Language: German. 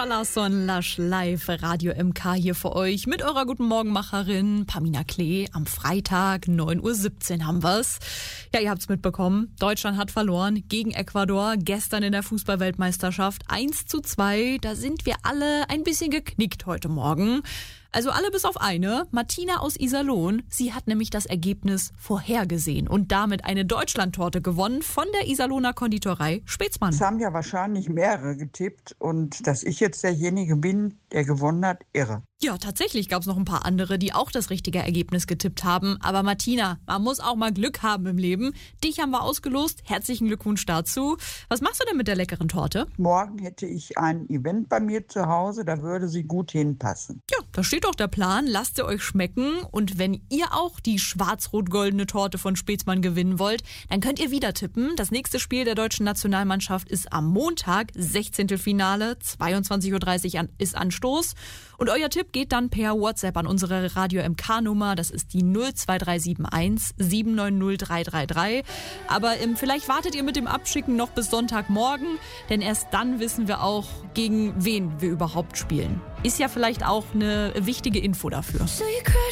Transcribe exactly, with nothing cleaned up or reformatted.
Zara Larsson, Lush Live, Radio M K hier für euch mit eurer Guten Morgenmacherin Pamina Klee. Am Freitag, neun Uhr siebzehn haben wir's. Ja, ihr habt's mitbekommen. Deutschland hat verloren gegen Ecuador gestern in der Fußball-Weltmeisterschaft. eins zu zwei, da sind wir alle ein bisschen geknickt heute Morgen. Also alle bis auf eine, Martina aus Iserlohn. Sie hat nämlich das Ergebnis vorhergesehen und damit eine Deutschlandtorte gewonnen von der Iserlohner Konditorei Spätzmann. Es haben ja wahrscheinlich mehrere getippt und dass ich jetzt derjenige bin, der gewonnen hat, irre. Ja, tatsächlich gab es noch ein paar andere, die auch das richtige Ergebnis getippt haben. Aber Martina, man muss auch mal Glück haben im Leben. Dich haben wir ausgelost. Herzlichen Glückwunsch dazu. Was machst du denn mit der leckeren Torte? Morgen hätte ich ein Event bei mir zu Hause, da würde sie gut hinpassen. Ja, da steht doch der Plan. Lasst sie euch schmecken. Und wenn ihr auch die schwarz-rot-goldene Torte von Spätzmann gewinnen wollt, dann könnt ihr wieder tippen. Das nächste Spiel der deutschen Nationalmannschaft ist am Montag, sechzehnte Finale, zweiundzwanzig Uhr dreißig ist Anstoß. Und euer Tipp geht dann per WhatsApp an unsere Radio M K-Nummer. Das ist die null zwei drei sieben eins sieben neun null drei drei drei. Aber ähm, vielleicht wartet ihr mit dem Abschicken noch bis Sonntagmorgen, denn erst dann wissen wir auch, gegen wen wir überhaupt spielen. Ist ja vielleicht auch eine wichtige Info dafür.